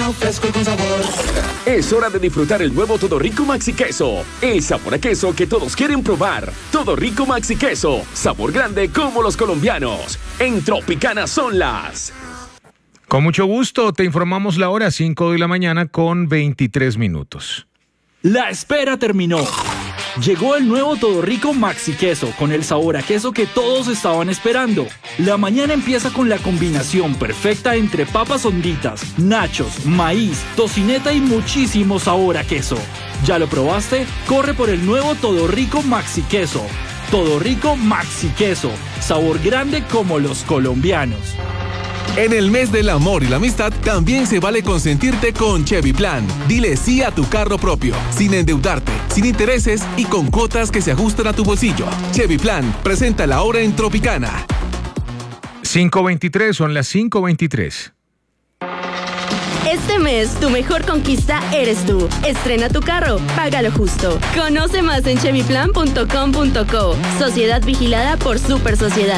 bueno, fresco y con sabor. Es hora de disfrutar el nuevo Todo Rico Maxi Queso. El sabor a queso que todos quieren probar. Todo Rico Maxi Queso. Sabor grande como los colombianos. En Tropicana son las... Con mucho gusto, te informamos la hora 5 de la mañana con 23 minutos. La espera terminó. Llegó el nuevo Todo Rico Maxi Queso con el sabor a queso que todos estaban esperando. La mañana empieza con la combinación perfecta entre papas honditas, nachos, maíz, tocineta y muchísimo sabor a queso. ¿Ya lo probaste? Corre por el nuevo Todo Rico Maxi Queso. Todo Rico Maxi Queso. Sabor grande como los colombianos. En el mes del amor y la amistad también se vale consentirte con Chevy Plan. Dile sí a tu carro propio, sin endeudarte, sin intereses y con cuotas que se ajustan a tu bolsillo. Chevy Plan, presenta la hora en Tropicana. 5:23, son las 5:23. Este mes, tu mejor conquista eres tú. Estrena tu carro, págalo justo. Conoce más en chevyplan.com.co. Sociedad vigilada por Super Sociedad.